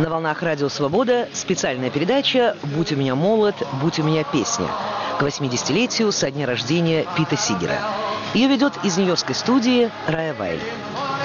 На волнах Радио Свобода специальная передача «Будь у меня молод, будь у меня песня» к 80-летию со дня рождения Пита Сигера. Ее ведет из нью-йоркской студии Рая Вайль.